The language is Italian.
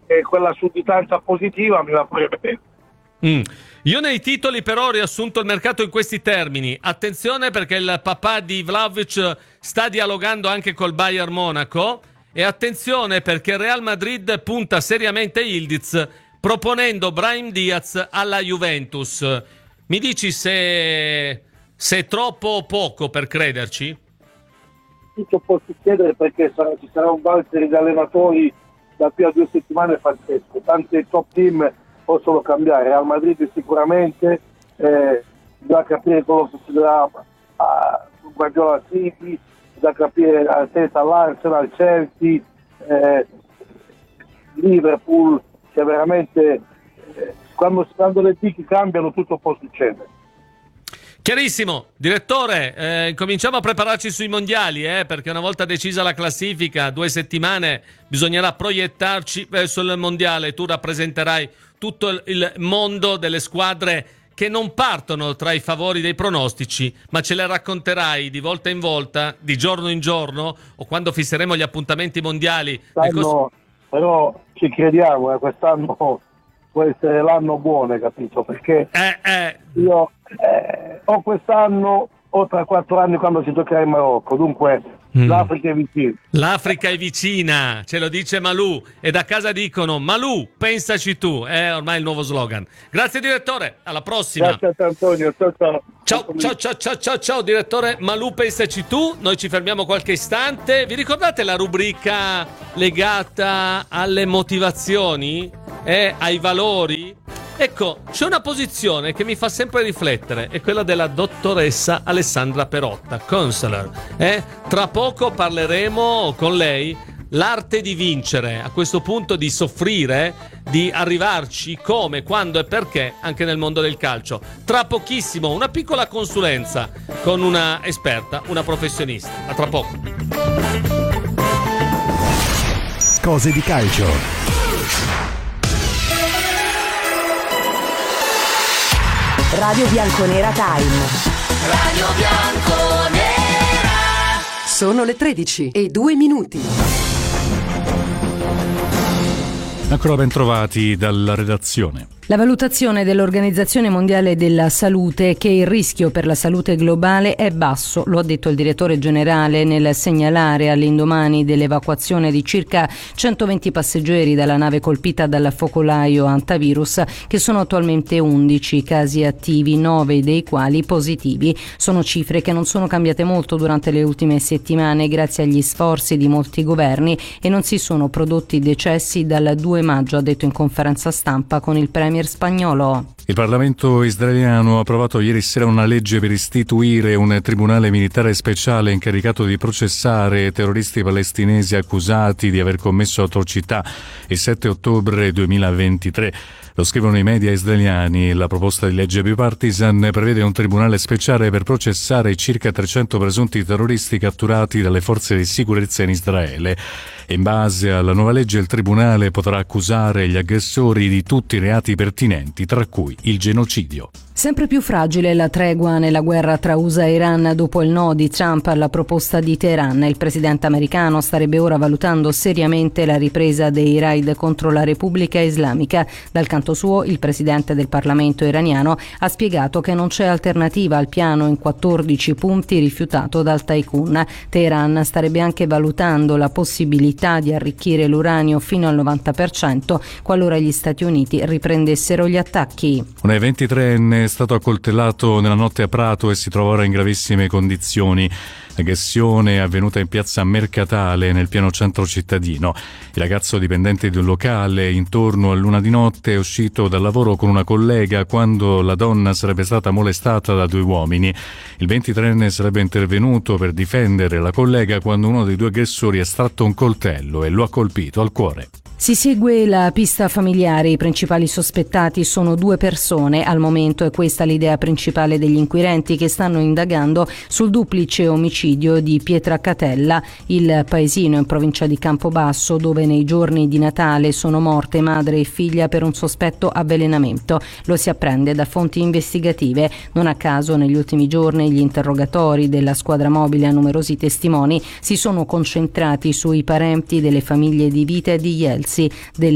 quella sudditanza positiva mi va pure bene. Io nei titoli però ho riassunto il mercato in questi termini: attenzione perché il papà di Vlahovic sta dialogando anche col Bayern Monaco, e attenzione perché il Real Madrid punta seriamente Yildiz proponendo Brahim Diaz alla Juventus. Mi dici se è troppo o poco per crederci? Tutto può succedere perché ci sarà un valzer di allenatori da qui a 2 settimane pazzesco. Tante top team possono cambiare. Real Madrid sicuramente, da capire quello che succederà su Guardiola City, da capire Arteta all'Arsenal, Chelsea, Liverpool, che veramente quando le picchi cambiano tutto può succedere. Chiarissimo, direttore, cominciamo a prepararci sui mondiali, perché una volta decisa la classifica, 2 settimane, bisognerà proiettarci verso il mondiale. Tu rappresenterai tutto il mondo delle squadre che non partono tra i favori dei pronostici, ma ce le racconterai di volta in volta, di giorno in giorno, o quando fisseremo gli appuntamenti mondiali. Però ci crediamo, quest'anno può essere l'anno buono, capito? Perché io o quest'anno o tra 4 anni quando si giocherà in Marocco, dunque l'Africa è vicina. L'Africa è vicina, ce lo dice Malù, e da casa dicono: Malù, pensaci tu, è ormai il nuovo slogan. Grazie direttore, alla prossima. Grazie a te, Antonio, Ciao direttore Malù, pensaci tu. Noi ci fermiamo qualche istante. Vi ricordate la rubrica legata alle motivazioni e ai valori? Ecco, c'è una posizione che mi fa sempre riflettere, è quella della dottoressa Alessandra Perotta, counselor. Tra poco parleremo con lei l'arte di vincere, a questo punto di soffrire, di arrivarci come, quando e perché anche nel mondo del calcio. Tra pochissimo una piccola consulenza con una esperta, una professionista. A tra poco. Cose di calcio. Radio Bianconera Time. Radio Bianconera. Sono le 13:02. Ancora ben trovati dalla redazione. La valutazione dell'Organizzazione Mondiale della Salute è che il rischio per la salute globale è basso, lo ha detto il direttore generale nel segnalare all'indomani dell'evacuazione di circa 120 passeggeri dalla nave colpita dal focolaio hantavirus, che sono attualmente 11 casi attivi, 9 dei quali positivi. Sono cifre che non sono cambiate molto durante le ultime settimane grazie agli sforzi di molti governi, e non si sono prodotti decessi dal 2 maggio, ha detto in conferenza stampa con il premier spagnolo. Il Parlamento israeliano ha approvato ieri sera una legge per istituire un tribunale militare speciale incaricato di processare terroristi palestinesi accusati di aver commesso atrocità il 7 ottobre 2023. Lo scrivono i media israeliani. La proposta di legge bipartisan prevede un tribunale speciale per processare circa 300 presunti terroristi catturati dalle forze di sicurezza in Israele. In base alla nuova legge, il tribunale potrà accusare gli aggressori di tutti i reati pertinenti, tra cui il genocidio. Sempre più fragile la tregua nella guerra tra USA e Iran dopo il no di Trump alla proposta di Teheran. Il presidente americano starebbe ora valutando seriamente la ripresa dei raid contro la Repubblica Islamica. Dal canto suo, il presidente del Parlamento iraniano ha spiegato che non c'è alternativa al piano in 14 punti rifiutato dal tycoon. Teheran starebbe anche valutando la possibilità di arricchire l'uranio fino al 90% qualora gli Stati Uniti riprendessero gli attacchi. Un 23enne è stato accoltellato nella notte a Prato e si trova ora in gravissime condizioni. L'aggressione è avvenuta in piazza Mercatale, nel piano centro cittadino. Il ragazzo, dipendente di un locale, intorno all'1 di notte è uscito dal lavoro con una collega quando la donna sarebbe stata molestata da 2 uomini. Il 23enne sarebbe intervenuto per difendere la collega quando uno dei 2 aggressori ha estratto un coltello e lo ha colpito al cuore. Si segue la pista familiare, i principali sospettati sono 2 persone. Al momento è questa l'idea principale degli inquirenti, che stanno indagando sul duplice omicidio di Pietracatella, il paesino in provincia di Campobasso, dove nei giorni di Natale sono morte madre e figlia per un sospetto avvelenamento. Lo si apprende da fonti investigative. Non a caso negli ultimi giorni gli interrogatori della squadra mobile a numerosi testimoni si sono concentrati sui parenti delle famiglie di Vita e di Jelsi,